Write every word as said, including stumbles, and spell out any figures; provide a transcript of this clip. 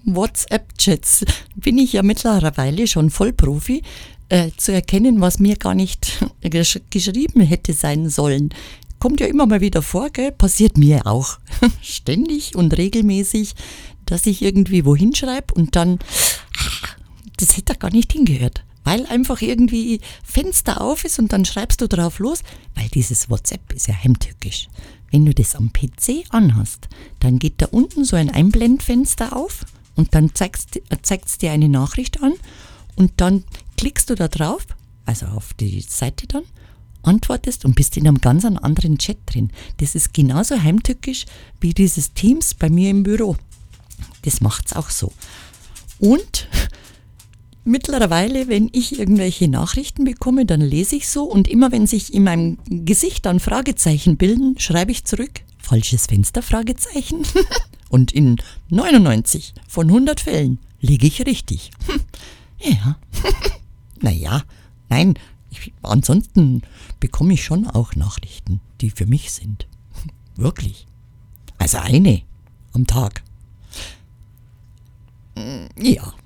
WhatsApp-Chats bin ich ja mittlerweile schon Vollprofi, äh, zu erkennen, was mir gar nicht gesch- geschrieben hätte sein sollen. Kommt ja immer mal wieder vor, gell? Passiert mir auch ständig und regelmäßig, dass ich irgendwie wohin schreibe und dann, das hätte da gar nicht hingehört. Weil einfach irgendwie Fenster auf ist und dann schreibst du drauf los, weil dieses WhatsApp ist ja heimtückisch. Wenn du das am P C anhast, dann geht da unten so ein Einblendfenster auf und dann zeigt es dir eine Nachricht an und dann klickst du da drauf, also auf die Seite dann, antwortest und bist in einem ganz anderen Chat drin. Das ist genauso heimtückisch wie dieses Teams bei mir im Büro. Das macht's auch so. Und mittlerweile, wenn ich irgendwelche Nachrichten bekomme, dann lese ich so und immer wenn sich in meinem Gesicht dann Fragezeichen bilden, schreibe ich zurück, falsches Fenster, Fragezeichen. Und in neunundneunzig von hundert Fällen liege ich richtig. Ja, naja, nein, ich, ansonsten bekomme ich schon auch Nachrichten, die für mich sind. Wirklich. Also eine am Tag. Ja.